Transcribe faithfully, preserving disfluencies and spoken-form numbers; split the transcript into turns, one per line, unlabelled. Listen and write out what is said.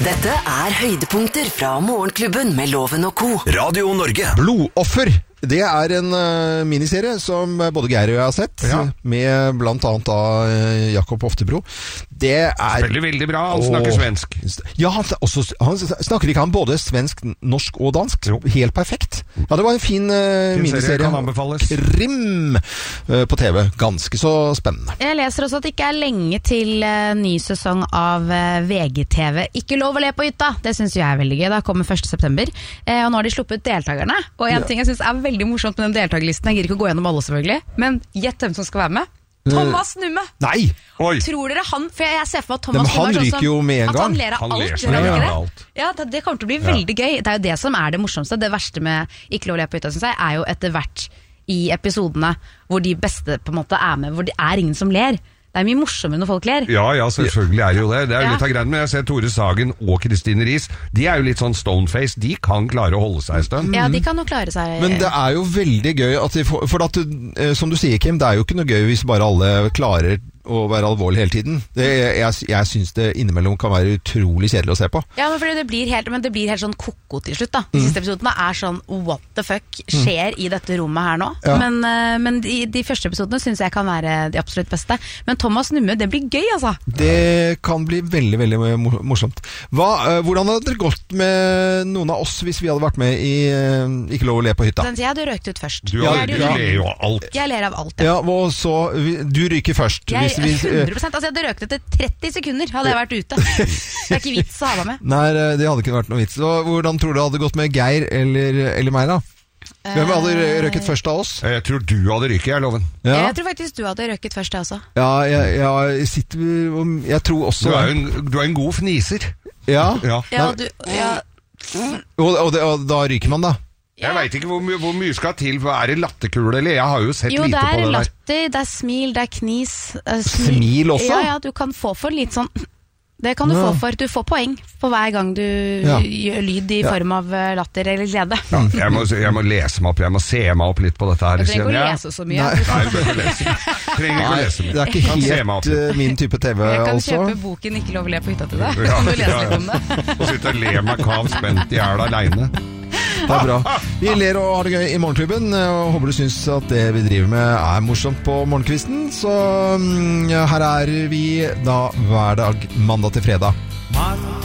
Dette er høydepunkter fra Morgenklubben med Loven og Co.
Radio Norge.
Blodoffer. Det er en uh, miniserie som både Geir og jeg har sett, ja. Med blant annet da uh, Jakob Oftebro. Det er...
Spiller veldig bra, han snakker og... svensk.
Ja, han, også, han snakker ikke han både svensk, norsk og dansk. Jo. Helt perfekt. Ja, det var en fin uh, miniserie.
Kan anbefales.
Krim uh, på T V. Ganske så spennende.
Jeg leser også at det ikke er lenge til uh, ny sesong av uh, V G T V. Ikke lov å le på hytta! Det synes jeg er veldig gøy. Det kommer første september. Uh, og nå har de sluppet deltakerne. Og en ja. ting jeg synes er veldig morsomt med den deltakerlisten, jeg gir ikke å gå gjennom alle selvfølgelig, men gjett hvem som skal være med. Thomas Numme!
Nei!
Oi. Tror dere han, for jeg ser for meg at Thomas
Numme er sånn som,
jo
med en gang.
At han ler av
han
alt.
Ler seg,
ja,
ja,
alt. Ja, det, det kommer til å bli ja. veldig gøy. Det er jo det som er det morsomste. Det verste med Ikke lov å le på hytta, synes jeg, er jo etter hvert i episodene hvor de beste på en måte er med, hvor det er ingen som ler. Det er mye morsommere når folk ler.
Ja, ja, selvfølgelig er det jo det. Det er jo
ja.
litt av greien, men jeg ser Tore Sagen og Kristine Riis. De er jo litt sånn stoneface. De kan klare å holde seg en stund.
Ja, de kan jo klare seg.
Men det er jo veldig gøy at de får, for at, som du sier, Kim, det er jo ikke noe gøy hvis bare alle klarer å være alvorlig hele tiden. Det, jeg jeg syns det innimellom kan være utrolig kjedelig å se på.
Ja, men, fordi det blir helt, men det blir helt sånn koko til slutt da. De siste episodene er sånn, what the fuck skjer mm. i dette rommet her nå? Ja. Men, uh, men de, de første episodene synes jeg kan være de absolutt beste. Men Thomas Numme, det blir gøy altså.
Det kan bli veldig, veldig morsomt. Hva, uh, hvordan hadde det gått med noen av oss hvis vi hadde vært med i uh, Ikke lov å le på hytta?
Jeg hadde røkt ut først.
Du, har, du ler jo av alt.
Jeg ler av alt, ja.
Ja, og så, du ryker først.
Jeg
Vi,
hundre prosent, altså jeg hadde røkt etter tretti sekunder hadde jeg vært ute. Det er ikke vits å ha meg med.
Nei, det hadde ikke vært noe vits. Hvordan tror du det hadde gått med Geir eller, eller meg da? Hvem hadde røket først av oss?
Jeg tror du hadde ryket, jeg loven.
Ja. Jeg tror faktisk du hadde røket først, jeg også.
Ja, jeg, jeg sitter Jeg tror også
Du er jo en, du er en god fniser.
Ja?
Ja,
ja, du, ja.
Og, og, det, og da ryker man da?
Jeg vet ikke hvor, my hvor mye skal til. Er det latterkule, eller? Jeg har jo sett
jo,
lite på det der.
Jo, det er latter, det er smil, det er knis. Uh, smil.
smil også?
Ja, ja, du kan få for litt sånn... Det kan du ja. få for. Du får poeng for hver gang du ja. gjør lyd i ja. form av latter eller glede.
Ja, jeg, må, jeg må lese meg opp, jeg må se meg opp litt på dette her.
Jeg trenger ikke å lese så mye.
Nei, Nei du trenger ikke å lese mye.
Det er ikke helt uh, min type T V, altså.
Jeg kan altså. kjøpe boken Ikke lov å le på hytta til deg. Ja, kan du lese ja, ja. litt om det.
Og sitte og le meg kav spent i hjel alene.
Det er bra. Vi ler og har det gøy i Morgenklubben, og håper du synes at det vi driver med er morsomt på morgenkvisten. Så um, her er vi da hver dag, mandag til fredag.